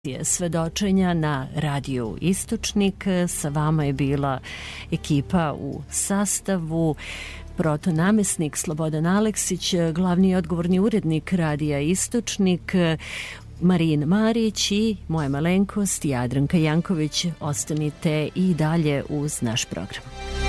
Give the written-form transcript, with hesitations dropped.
Svedočenja na radiju Istočnik. Sa vama je bila ekipa u sastavu protonamesnik Slobodan Aleksić, glavni i odgovorni urednik radija Istočnik, Marin Marić i moja malenkost Jadranka Janković. Ostanite i dalje uz naš program.